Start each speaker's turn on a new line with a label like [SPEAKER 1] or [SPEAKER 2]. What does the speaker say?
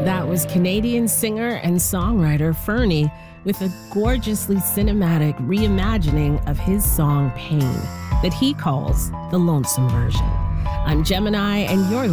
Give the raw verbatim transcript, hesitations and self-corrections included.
[SPEAKER 1] That was Canadian singer and songwriter Fernie with a gorgeously cinematic reimagining of his song Pain that he calls the Lonesome version. I'm Gemini, and you're